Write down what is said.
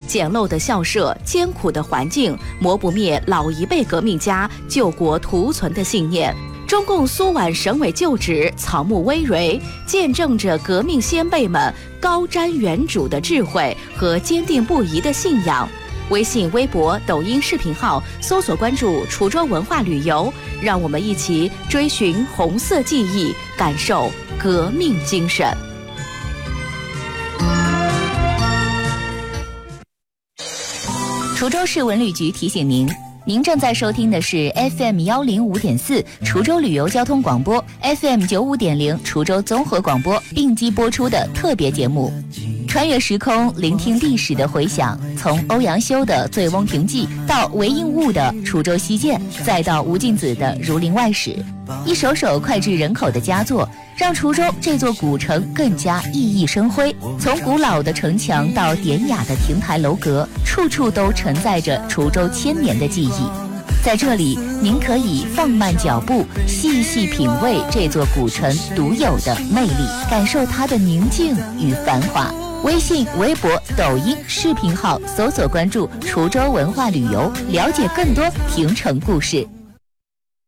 简陋的校舍、艰苦的环境，磨不灭老一辈革命家救国图存的信念。中共苏皖省委旧址草木葳蕤，见证着革命先辈们高瞻远瞩的智慧和坚定不移的信仰。微信、微博、抖音视频号搜索关注滁州文化旅游，让我们一起追寻红色记忆，感受革命精神。 滁州市文旅局提醒您，您正在收听的是 FM105.4 滁州旅游交通广播， FM95.0 滁州综合广播并机播出的特别节目。穿越时空，聆听历史的回响，从欧阳修的《醉翁亭记》到韦应物的《滁州西涧》，再到吴敬梓的《儒林外史》，一首首脍炙人口的佳作，让滁州这座古城更加熠熠生辉。从古老的城墙到典雅的亭台楼阁，处处都承载着滁州千年的记忆。在这里，您可以放慢脚步，细细品味这座古城独有的魅力，感受它的宁静与繁华。微信、微博、抖音视频号搜索关注滁州文化旅游，了解更多亭城故事。